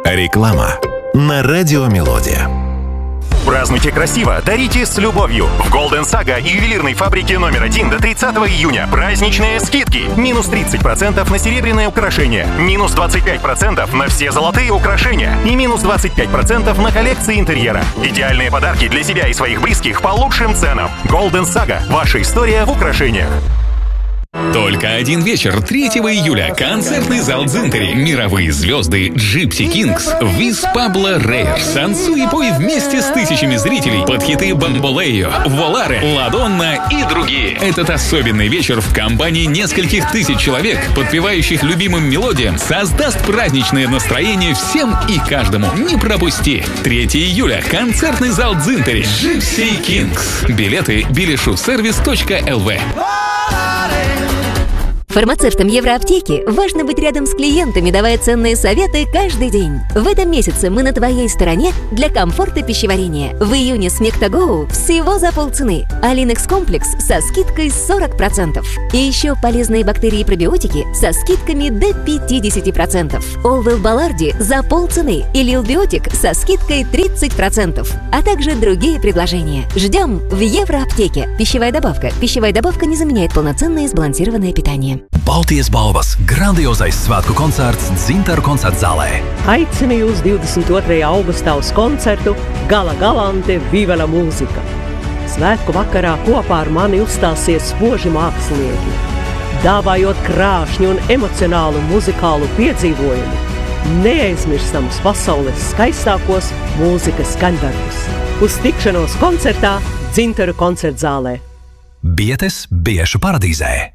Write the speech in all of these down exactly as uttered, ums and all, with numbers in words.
Реклама на Радио Мелодия. Празднуйте красиво, дарите с любовью. В Golden Saga и ювелирной фабрике номер один до тридцатого июня праздничные скидки. Минус тридцать процентов на серебряные украшения, минус двадцать пять процентов на все золотые украшения и минус двадцать пять процентов на коллекции интерьера. Идеальные подарки для себя и своих близких по лучшим ценам. Golden Saga. Ваша история в украшениях. Только один вечер, третьего июля. Концертный зал Дзинтери. Мировые звезды Gypsy Kings, Виз Пабло Рейерс. Танцуй и пой вместе с тысячами зрителей под хиты Бамболео, Воларе, Ладонна и другие. Этот особенный вечер в компании нескольких тысяч человек, подпевающих любимым мелодиям, создаст праздничное настроение всем и каждому. Не пропусти. третьего июля. Концертный зал Дзинтери. Gypsy Kings. Билеты билешусервис точка эл ви. Фармацевтам Евроаптеки важно быть рядом с клиентами, давая ценные советы каждый день. В этом месяце мы на твоей стороне для комфорта пищеварения. В июне Смектагоу всего за полцены, а Линекс комплекс со скидкой сорок процентов. И еще полезные бактерии и пробиотики со скидками до пятьдесят процентов. Олвел Баларди за полцены и Лилбиотик со скидкой тридцать процентов. А также другие предложения. Ждем в Евроаптеке. Пищевая добавка. Пищевая добавка не заменяет полноценное сбалансированное питание. Baltijas balvas grandiozais svētku koncerts Dzintaru koncertzālē. Aicinu jūs divdesmit otrajā augustā uz koncertu Gala Galante Viva la Mūzika. Svētku vakarā kopā ar mani uzstāsies spoži mākslinieki, dāvājot krāšņu un emocionālu muzikālu piedzīvojumu, neaizmirstams pasaules skaistākos mūzikas skaņdarbus. Uz tikšanos koncertā Dzintaru koncertzālē. Bietes biešu paradīzē.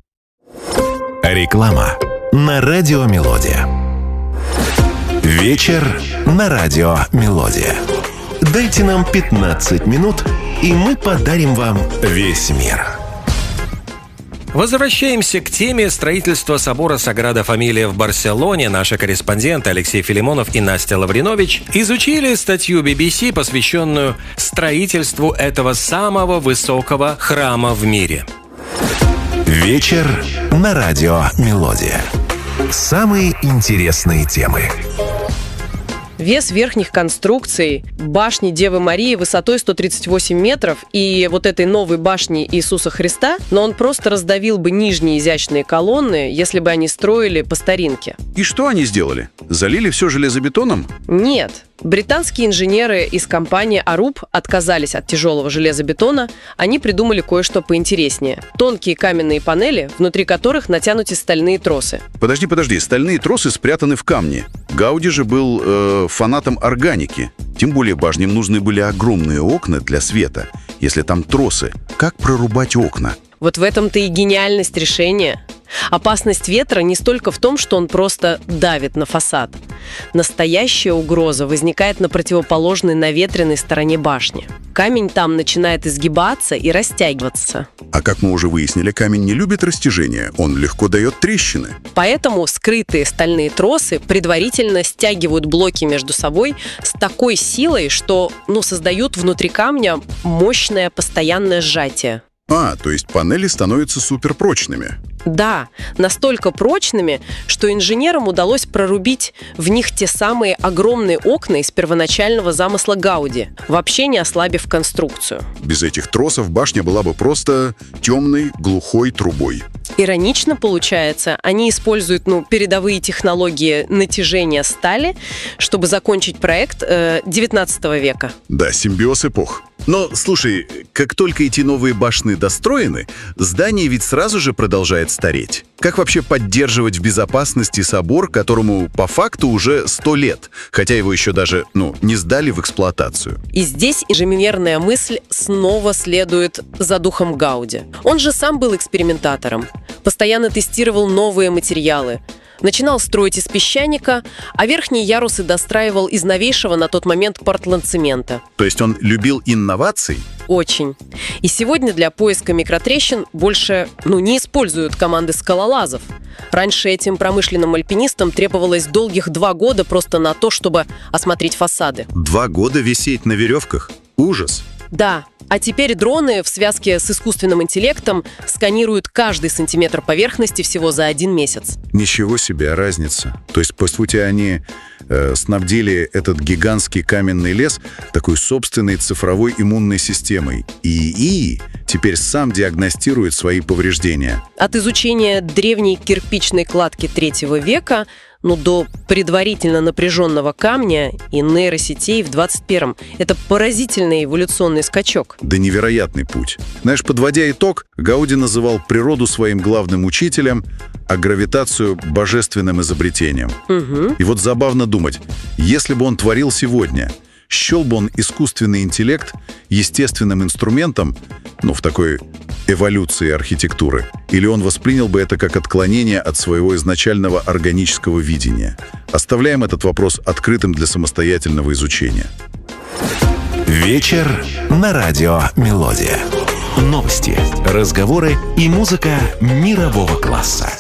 Реклама на Радио Мелодия. Вечер на Радио Мелодия. Дайте нам пятнадцать минут, и мы подарим вам весь мир. Возвращаемся к теме строительства собора Саграда Фамилия в Барселоне. Наши корреспонденты Алексей Филимонов и Настя Лавринович изучили статью би би си, посвященную строительству этого самого высокого храма в мире. Вечер на Радио Мелодия. Самые интересные темы. Вес верхних конструкций башни Девы Марии высотой сто тридцать восемь метров и вот этой новой башни Иисуса Христа, но он просто раздавил бы нижние изящные колонны, если бы они строили по старинке. И что они сделали? Залили все железобетоном? Нет. Британские инженеры из компании Arup отказались от тяжелого железобетона. Они придумали кое-что поинтереснее. Тонкие каменные панели, внутри которых натянуты стальные тросы. Подожди, подожди, стальные тросы спрятаны в камне. Гауди же был э, фанатом органики. Тем более башням нужны были огромные окна для света. Если там тросы, как прорубать окна? Вот в этом-то и гениальность решения. Опасность ветра не столько в том, что он просто давит на фасад. Настоящая угроза возникает на противоположной наветренной стороне башни. Камень там начинает изгибаться и растягиваться. А как мы уже выяснили, камень не любит растяжения, он легко дает трещины. Поэтому скрытые стальные тросы предварительно стягивают блоки между собой с такой силой, что ну, создают внутри камня мощное постоянное сжатие. А, то есть панели становятся суперпрочными. Да, настолько прочными, что инженерам удалось прорубить в них те самые огромные окна из первоначального замысла Гауди, вообще не ослабив конструкцию. Без этих тросов башня была бы просто темной, глухой трубой. Иронично получается, они используют ну, передовые технологии натяжения стали, чтобы закончить проект э, девятнадцатого века. Да, симбиоз эпох. Но, слушай, как только эти новые башни достроены, здание ведь сразу же продолжает стареть. Как вообще поддерживать в безопасности собор, которому по факту уже сто лет, хотя его еще даже, ну, не сдали в эксплуатацию? И здесь инженерная мысль снова следует за духом Гауди. Он же сам был экспериментатором, постоянно тестировал новые материалы. Начинал строить из песчаника, а верхние ярусы достраивал из новейшего на тот момент портландцемента. То есть он любил инновации? Очень. И сегодня для поиска микротрещин больше ну, не используют команды скалолазов. Раньше этим промышленным альпинистам требовалось долгих два года просто на то, чтобы осмотреть фасады. Два года висеть на веревках? Ужас! Да. А теперь дроны в связке с искусственным интеллектом сканируют каждый сантиметр поверхности всего за один месяц. Ничего себе разница. То есть, по сути, они э, снабдили этот гигантский каменный лес такой собственной цифровой иммунной системой. ИИ теперь сам диагностирует свои повреждения. От изучения древней кирпичной кладки третьего века ну, до предварительно напряженного камня и нейросетей в двадцать первом. Это поразительный эволюционный скачок. Да невероятный путь. Знаешь, подводя итог, Гауди называл природу своим главным учителем, а гравитацию — божественным изобретением. Угу. И вот забавно думать, если бы он творил сегодня, счел бы он искусственный интеллект естественным инструментом, ну, в такой эволюции архитектуры, или он воспринял бы это как отклонение от своего изначального органического видения? Оставляем этот вопрос открытым для самостоятельного изучения. Вечер на радио «Мелодия». Новости, разговоры и музыка мирового класса.